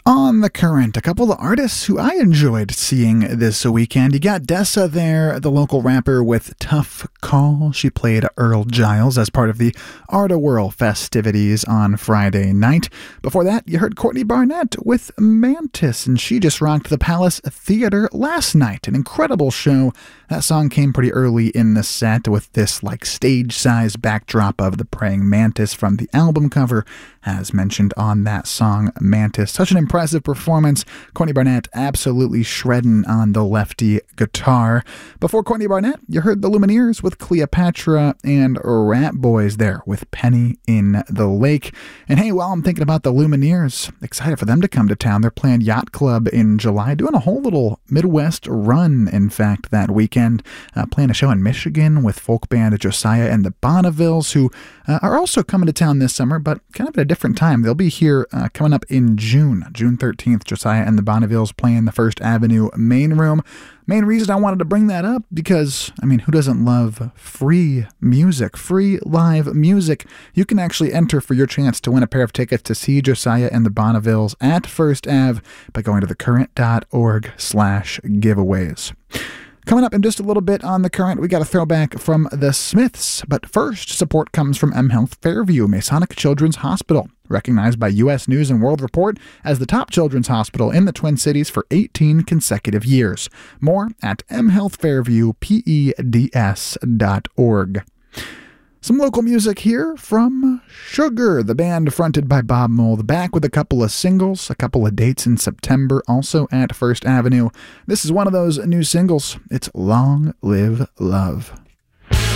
On the current, a couple of artists who I enjoyed seeing this weekend. You got Dessa there, the local rapper with Tough Call. She played Earl Giles as part of the Art-A-Whirl festivities on Friday night. Before that, you heard Courtney Barnett with Mantis, and she just rocked the Palace Theater last night. An incredible show. That song came pretty early in the set with this stage-size backdrop of the praying mantis from the album cover, as mentioned on that song, Mantis. Such an impressive performance. Courtney Barnett absolutely shredding on the lefty guitar. Before Courtney Barnett, you heard the Lumineers with Cleopatra and Rat Boys there with Penny in the Lake. And hey, while I'm thinking about the Lumineers, excited for them to come to town. They're playing Yacht Club in July, doing a whole little Midwest run, in fact, that weekend. Playing a show in Michigan with folk band Josiah and the Bonnevilles, who are also coming to town this summer, but kind of at a different time. They'll be here coming up in June 13th. Josiah and the Bonnevilles playing the First Avenue Main Room. Main reason I wanted to bring that up because, who doesn't love free music, free live music? You can actually enter for your chance to win a pair of tickets to see Josiah and the Bonnevilles at First Ave by going to thecurrent.org/giveaways. Coming up in just a little bit on The Current, we got a throwback from the Smiths. But first, support comes from mHealth Fairview, Masonic Children's Hospital, recognized by U.S. News & World Report as the top children's hospital in the Twin Cities for 18 consecutive years. More at mhealthfairviewpeds.org. Some local music here from Sugar, the band fronted by Bob Mould, back with a couple of singles, a couple of dates in September, also at First Avenue. This is one of those new singles. It's Long Live Love.